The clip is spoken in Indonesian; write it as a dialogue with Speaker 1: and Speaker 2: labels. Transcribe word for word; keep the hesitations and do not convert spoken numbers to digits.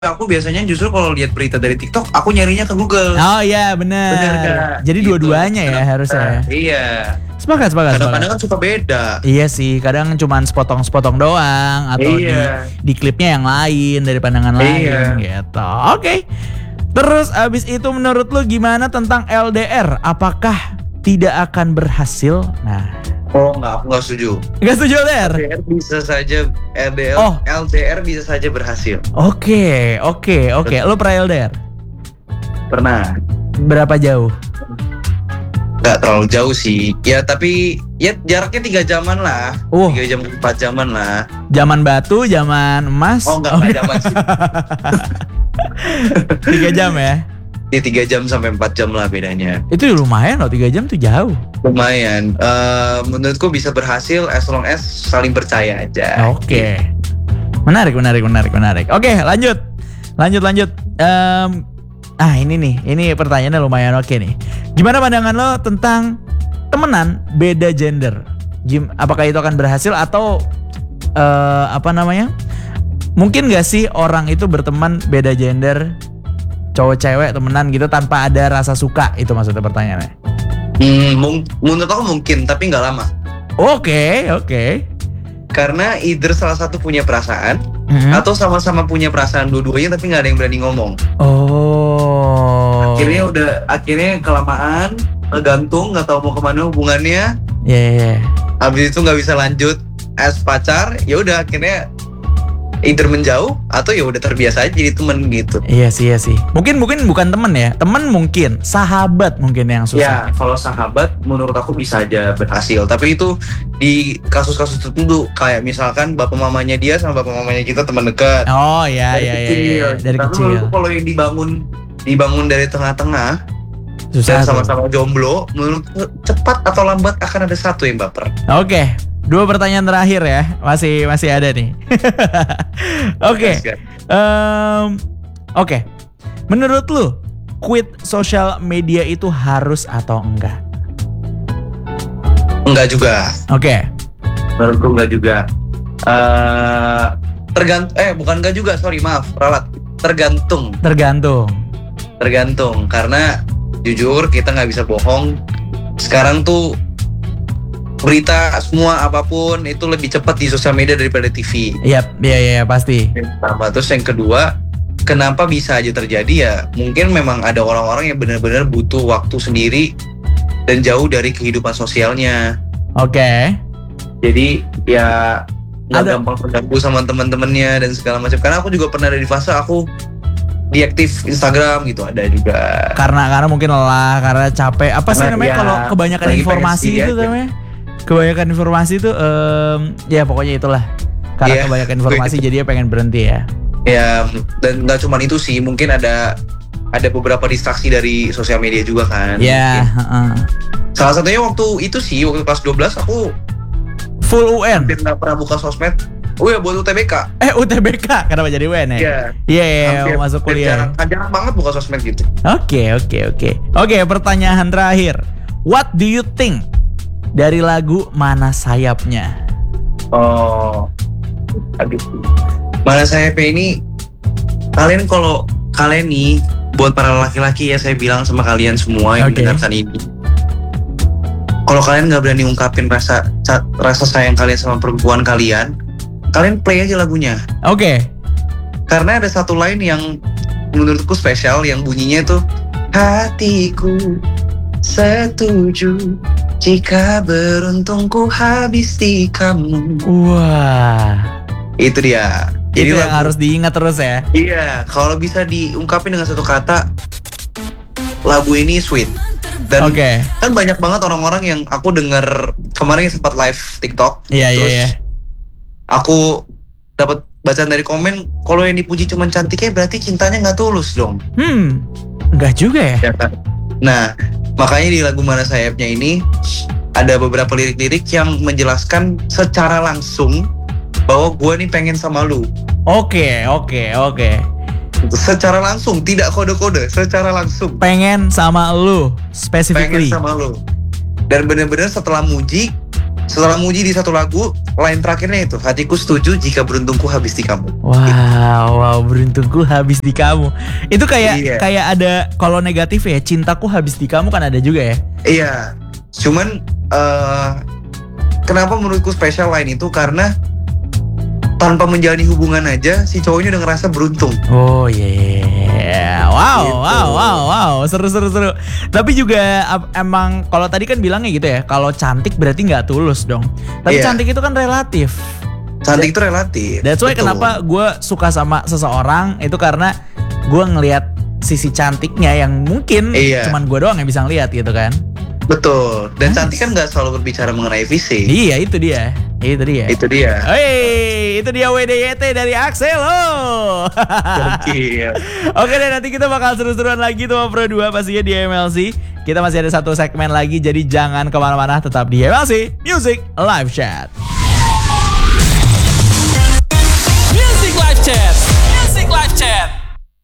Speaker 1: Aku biasanya justru kalau lihat berita dari TikTok, aku nyarinya ke Google.
Speaker 2: Oh iya benar.
Speaker 1: Benar gak?
Speaker 2: Jadi
Speaker 1: Gitu.
Speaker 2: dua-duanya ya harusnya.
Speaker 1: Iya.
Speaker 2: Sepakat, sepakat.
Speaker 1: Kadang-kadang kan suka beda.
Speaker 2: Iya sih, kadang cuma sepotong-sepotong doang atau
Speaker 1: Iya.
Speaker 2: di di klipnya yang lain dari pandangan
Speaker 1: Iya.
Speaker 2: lain gitu. Oke. Terus abis itu menurut lu gimana tentang L D R? Apakah tidak akan berhasil? Nah,
Speaker 1: Oh enggak, aku enggak setuju.
Speaker 2: nggak setuju L D R?
Speaker 1: L D R bisa saja L D R,
Speaker 2: Oh.
Speaker 1: L D R bisa saja berhasil.
Speaker 2: Oke, oke, oke. Lu pernah L D R?
Speaker 1: Pernah.
Speaker 2: Berapa jauh?
Speaker 1: Enggak terlalu jauh sih. Ya tapi ya jaraknya tiga jaman lah.
Speaker 2: Uh.
Speaker 1: Tiga jam empat jaman lah.
Speaker 2: Zaman batu, zaman emas.
Speaker 1: Oh enggak, enggak jaman sih.
Speaker 2: Tiga jam ya?
Speaker 1: Di tiga jam sampai empat jam lah bedanya.
Speaker 2: Itu lumayan loh, tiga jam tuh jauh.
Speaker 1: Lumayan. Eh, menurutku bisa berhasil as long as saling percaya aja.
Speaker 2: Oke. Menarik, menarik, menarik, menarik. Oke, lanjut. Lanjut, lanjut. Em, ah, ini nih. Ini pertanyaannya lumayan oke nih. Gimana pandangan lo tentang temenan beda gender? Gim, apakah itu akan berhasil atau eh, apa namanya? Mungkin gak sih orang itu berteman beda gender, cowok cewek temenan gitu tanpa ada rasa suka? Itu maksudnya pertanyaannya.
Speaker 1: Hmm, mung- menurut aku mungkin, tapi nggak lama.
Speaker 2: Oke, oke.
Speaker 1: Karena either salah satu punya perasaan,
Speaker 2: Mhm.
Speaker 1: atau sama-sama punya perasaan dua-duanya tapi nggak ada yang berani ngomong.
Speaker 2: Oh.
Speaker 1: Akhirnya udah, akhirnya kelamaan, ngegantung, nggak tahu mau kemana hubungannya.
Speaker 2: Ya, yeah, yeah.
Speaker 1: Habis itu nggak bisa lanjut as pacar, ya udah akhirnya either menjauh atau ya udah terbiasa aja jadi temen gitu.
Speaker 2: Iya sih, iya sih. Mungkin mungkin bukan temen ya, temen mungkin, sahabat mungkin yang susah.
Speaker 1: Ya, kalau sahabat menurut aku bisa aja berhasil. Tapi itu di kasus-kasus tertentu, kayak misalkan bapak mamanya dia sama bapak mamanya kita teman dekat.
Speaker 2: Oh iya
Speaker 1: Dari
Speaker 2: iya iya,
Speaker 1: kecil.
Speaker 2: iya. Dari
Speaker 1: Tapi
Speaker 2: kecil.
Speaker 1: menurutku kalau yang dibangun dibangun dari tengah-tengah
Speaker 2: Susah.
Speaker 1: dan
Speaker 2: tuh.
Speaker 1: sama-sama jomblo, menurutku cepat atau lambat akan ada satu yang baper.
Speaker 2: Oke, dua pertanyaan terakhir ya, masih masih ada nih. Oke,
Speaker 1: Yes, guys.
Speaker 2: Em, oke. Menurut lu, quit social media itu harus atau enggak?
Speaker 1: Enggak juga.
Speaker 2: Oke,
Speaker 1: Menurutku enggak juga. Eh tergantung eh bukan enggak juga, sorry maaf, ralat. Tergantung,
Speaker 2: tergantung.
Speaker 1: tergantung karena jujur kita nggak bisa bohong. Sekarang tuh berita semua apapun itu lebih cepat di sosial media daripada T V.
Speaker 2: Iya, iya iya pasti.
Speaker 1: Pertama, terus yang kedua, kenapa bisa aja terjadi ya? Mungkin memang ada orang-orang yang benar-benar butuh waktu sendiri dan jauh dari kehidupan sosialnya.
Speaker 2: Oke.
Speaker 1: Jadi ya nggak
Speaker 2: Ada-
Speaker 1: gampang terganggu sama teman-temannya dan segala macam. Karena aku juga pernah ada di fase aku diaktif Instagram gitu, ada juga.
Speaker 2: Karena karena mungkin lelah, karena capek. Apa sih
Speaker 1: Karena
Speaker 2: namanya
Speaker 1: ya,
Speaker 2: kalau kebanyakan
Speaker 1: lagi pengen
Speaker 2: informasi
Speaker 1: sendiri
Speaker 2: itu
Speaker 1: aja.
Speaker 2: namanya? Kebanyakan informasi itu em, ya pokoknya itulah. Karena
Speaker 1: Iya,
Speaker 2: kebanyakan informasi jadinya pengen berhenti ya.
Speaker 1: Ya, dan nggak cuma itu sih, mungkin ada ada beberapa distraksi dari sosial media juga kan.
Speaker 2: Ya,
Speaker 1: Mungkin.
Speaker 2: heeh.
Speaker 1: Salah satunya waktu itu sih, waktu kelas dua belas aku
Speaker 2: Full U N.
Speaker 1: hampir nggak pernah buka sosmed. Oh ya, buat U T B K.
Speaker 2: Eh U T B K kenapa jadi U N ya?
Speaker 1: Iya.
Speaker 2: Iya, iya,
Speaker 1: Hampir-
Speaker 2: mau masuk
Speaker 1: hampir
Speaker 2: kuliah.
Speaker 1: Jarang, jarang banget buka sosmed gitu.
Speaker 2: Oke, oke, oke. Oke, pertanyaan terakhir. What do you think dari lagu Mana Sayapnya?
Speaker 1: Oh, aduh. Mana Sayapnya ini, kalian kalau kalian nih, buat para laki-laki ya saya bilang sama kalian semua yang
Speaker 2: Oke.
Speaker 1: mendengarkan ini. Kalau kalian nggak berani ungkapin rasa ca- rasa sayang kalian sama perempuan kalian, kalian play aja lagunya.
Speaker 2: Oke.
Speaker 1: Karena ada satu line yang menurutku spesial yang bunyinya tuh, hatiku setuju jika beruntungku habis di kamu.
Speaker 2: Wah.
Speaker 1: Itu dia.
Speaker 2: Itu yang
Speaker 1: lagu-
Speaker 2: harus diingat terus ya.
Speaker 1: Iya, kalau bisa diungkapin dengan satu kata, lagu ini sweet. Dan
Speaker 2: Oke.
Speaker 1: kan banyak banget orang-orang yang aku denger kemarin sempat live TikTok.
Speaker 2: Iya, iya,
Speaker 1: terus
Speaker 2: iya.
Speaker 1: aku dapat bacaan dari komen, kalau yang dipuji cuma cantiknya berarti cintanya nggak tulus dong.
Speaker 2: Hmm. Enggak juga ya?
Speaker 1: Ya kan? Nah, makanya di lagu Mana Sayapnya ini ada beberapa lirik-lirik yang menjelaskan secara langsung bahwa gua nih pengen sama lu.
Speaker 2: Oke, oke, oke.
Speaker 1: Secara langsung, tidak kode-kode, secara langsung
Speaker 2: Pengen sama lu
Speaker 1: pengen
Speaker 2: specifically.
Speaker 1: sama lu. Dan bener-bener setelah muji, setelah muji di satu lagu, line terakhirnya itu, hatiku setuju jika beruntungku habis di kamu.
Speaker 2: Wow, wow, beruntungku habis di kamu. Itu kayak
Speaker 1: Iya.
Speaker 2: kayak ada kalau negatif ya, cintaku habis di kamu kan ada juga ya.
Speaker 1: Iya, cuman eh, kenapa menurutku spesial line itu karena tanpa menjalani hubungan aja si cowoknya udah ngerasa beruntung.
Speaker 2: Oh yeah, wow,
Speaker 1: Gitu.
Speaker 2: wow, wow, wow, seru, seru, seru. Tapi juga ap- emang kalau tadi kan bilangnya gitu ya, kalau cantik berarti nggak tulus dong. Tapi
Speaker 1: Iya.
Speaker 2: cantik itu kan relatif.
Speaker 1: Cantik itu relatif.
Speaker 2: That's why
Speaker 1: betul.
Speaker 2: kenapa gue suka sama seseorang itu karena gue ngelihat sisi cantiknya yang mungkin
Speaker 1: Iya.
Speaker 2: cuman gue doang yang bisa ngelihat gitu kan.
Speaker 1: Betul. Dan
Speaker 2: Nice.
Speaker 1: cantik kan nggak selalu berbicara mengenai fisik.
Speaker 2: Iya itu dia, itu dia.
Speaker 1: Itu dia.
Speaker 2: Hei, itu dia W D Y T dari Axel. Oh.
Speaker 1: Gokil.
Speaker 2: Oke deh, nanti kita bakal seru-seruan lagi tuh sama Pro dua pastinya di M L C. Kita masih ada satu segmen lagi, jadi jangan kemana-mana, tetap di M L C Music Live Chat.